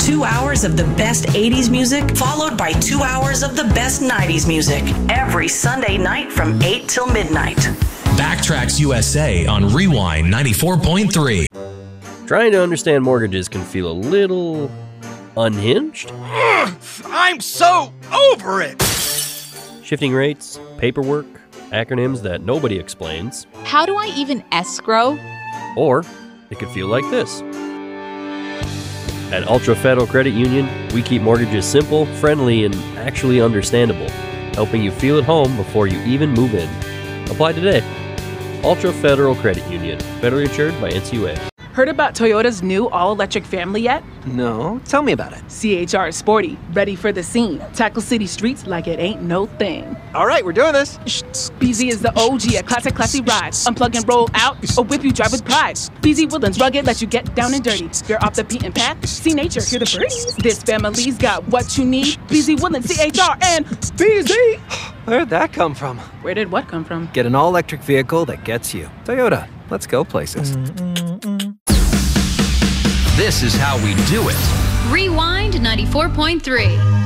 2 hours of the best 80s music, followed by 2 hours of the best 90s music, every Sunday night from 8 till midnight. Backtracks USA on Rewind 94.3. Trying to understand mortgages can feel a little unhinged. I'm so over it! Shifting rates, paperwork, acronyms that nobody explains. How do I even escrow? Or it could feel like this. At Ultra Federal Credit Union, we keep mortgages simple, friendly, and actually understandable, helping you feel at home before you even move in. Apply today. Ultra Federal Credit Union, federally insured by NCUA. Heard about Toyota's new all-electric family yet? No, tell me about it. CHR is sporty, ready for the scene. Tackle city streets like it ain't no thing. All right, we're doing this. BZ is the OG, a classic classy ride. Unplug and roll out, or whip you drive with pride. BZ Woodlands rugged, let you get down and dirty. You're off the beaten path, see nature, hear the breeze. This family's got what you need. BZ Woodlands, CHR, and BZ. Where'd that come from? Where did what come from? Get an all-electric vehicle that gets you. Toyota, let's go places. This is how we do it. Rewind 94.3.